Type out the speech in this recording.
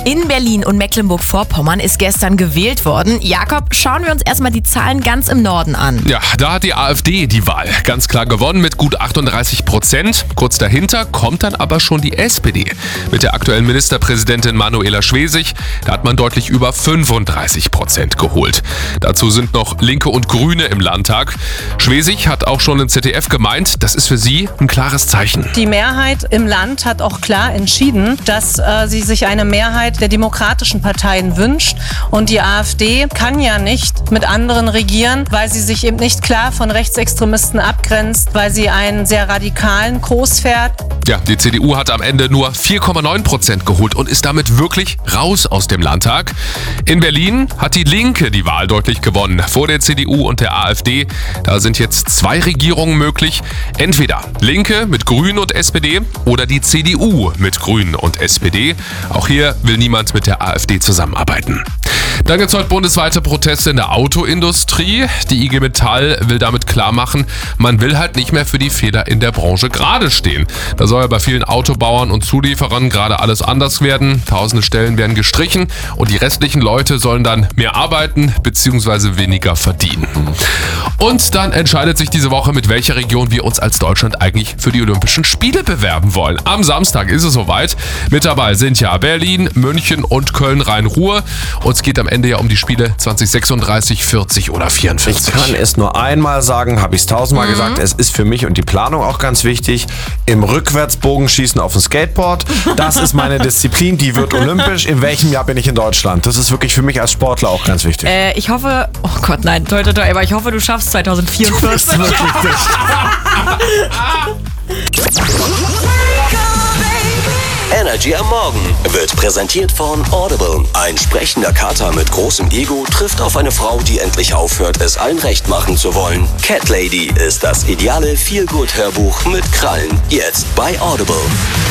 In Berlin und Mecklenburg-Vorpommern ist gestern gewählt worden. Jakob, schauen wir uns erstmal die Zahlen ganz im Norden an. Ja, da hat die AfD die Wahl ganz klar gewonnen mit gut 38%. Kurz dahinter kommt dann aber schon die SPD. Mit der aktuellen Ministerpräsidentin Manuela Schwesig, da hat man deutlich über 35% geholt. Dazu sind noch Linke und Grüne im Landtag. Schwesig hat auch schon im ZDF gemeint, das ist für sie ein klares Zeichen. Die Mehrheit im Land hat auch klar entschieden, dass sie sich eine Mehrheit der demokratischen Parteien wünscht. Und die AfD kann ja nicht mit anderen regieren, weil sie sich eben nicht klar von Rechtsextremisten abgrenzt, weil sie einen sehr radikalen Kurs fährt. Ja, die CDU hat am Ende nur 4,9% geholt und ist damit wirklich raus aus dem Landtag. In Berlin hat die Linke die Wahl deutlich gewonnen. Vor der CDU und der AfD, da sind jetzt 2 Regierungen möglich. Entweder Linke mit Grünen und SPD oder die CDU mit Grünen und SPD. Auch hier will niemand mit der AfD zusammenarbeiten. Dann gibt es heute bundesweite Proteste in der Autoindustrie. Die IG Metall will damit klar machen, man will halt nicht mehr für die Fehler in der Branche gerade stehen. Da soll ja bei vielen Autobauern und Zulieferern gerade alles anders werden. Tausende Stellen werden gestrichen und die restlichen Leute sollen dann mehr arbeiten bzw. weniger verdienen. Und dann entscheidet sich diese Woche, mit welcher Region wir uns als Deutschland eigentlich für die Olympischen Spiele bewerben wollen. Am Samstag ist es soweit. Mit dabei sind ja Berlin, München und Köln-Rhein-Ruhr. Und es geht am Ende ja um die Spiele 2036, 40 oder 44. Ich kann es nur einmal sagen, habe ich es 1000-mal gesagt, es ist für mich und die Planung auch ganz wichtig. Im Rückwärtsbogenschießen auf dem Skateboard, das ist meine Disziplin, die wird olympisch. In welchem Jahr bin ich in Deutschland? Das ist wirklich für mich als Sportler auch ganz wichtig. Ich hoffe, oh Gott, nein, toi, toi, toi, aber ich hoffe, du schaffst 2044. Das ist wirklich dicht. Energy am Morgen wird präsentiert von Audible. Ein sprechender Kater mit großem Ego trifft auf eine Frau, die endlich aufhört, es allen recht machen zu wollen. Cat Lady ist das ideale Feel-Good-Hörbuch mit Krallen. Jetzt bei Audible.